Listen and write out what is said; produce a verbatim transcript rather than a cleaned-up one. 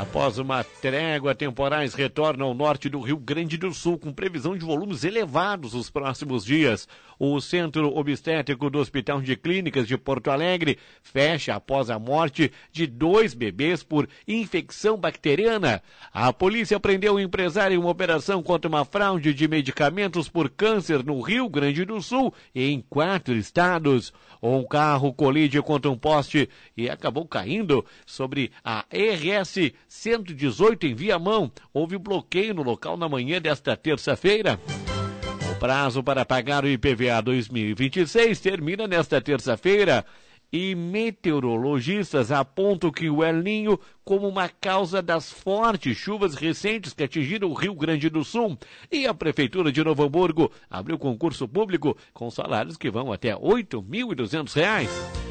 Após uma trégua, temporais retornam ao norte do Rio Grande do Sul, com previsão de volumes elevados nos próximos dias. O Centro Obstétrico do Hospital de Clínicas de Porto Alegre fecha após a morte de dois bebês por infecção bacteriana. A polícia prendeu um empresário em uma operação contra uma fraude de medicamentos por câncer no Rio Grande do Sul e em quatro estados. Um carro colide contra um poste e acabou caindo sobre a R S cento e dezoito em Viamão. Houve bloqueio no local na manhã desta terça-feira. O prazo para pagar o I P V A dois mil e vinte e seis termina nesta terça-feira. E meteorologistas apontam que o El Niño como uma causa das fortes chuvas recentes que atingiram o Rio Grande do Sul. E a Prefeitura de Novo Hamburgo abriu concurso público com salários que vão até oito mil e duzentos reais.